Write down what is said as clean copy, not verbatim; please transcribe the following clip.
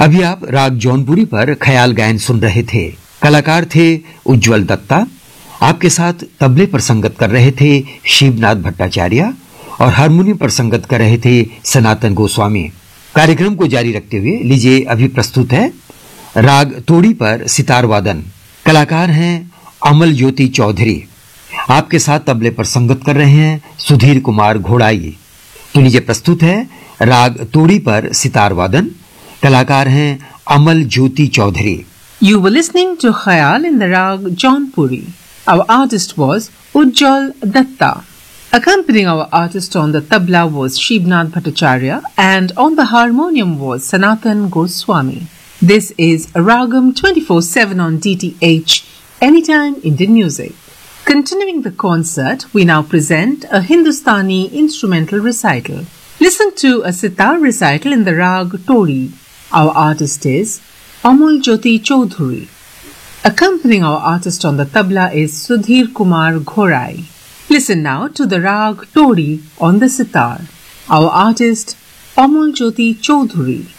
अभी आप राग जौनपुरी पर ख्याल गायन सुन रहे थे। कलाकार थे उज्ज्वल दत्ता। आपके साथ तबले पर संगत कर रहे थे शिवनाथ भट्टाचार्य और हारमोनियम पर संगत कर रहे थे सनातन गोस्वामी। कार्यक्रम को जारी रखते हुए लीजिए अभी प्रस्तुत है राग तोड़ी पर सितार वादन। कलाकार हैं अमल ज्योति चौधरी। आपके साथ तबले पर संगत कर रहे हैं सुधीर कुमार घोड़ाई। तो लीजिए प्रस्तुत है राग तोड़ी पर सितार वादन। कलाकार हैं अमल ज्योति Chaudhary. You were listening to Khayal in the Rag Jaunpuri. Our artist was Ujjwal Datta. Accompanying our artist on the tabla was Shivnath Bhattacharya and on the harmonium was Sanatan Goswami. This is Ragam 24/7 on DTH, Anytime Indian Music. Continuing the concert, we now present a Hindustani instrumental recital. Listen to a sitar recital in the Rag Todi. Our artist is Amol Jyoti Chaudhuri. Accompanying our artist on the tabla is Sudhir Kumar Ghorai. Listen now to the Rag Todi on the sitar. Our artist Amol Jyoti Chaudhuri.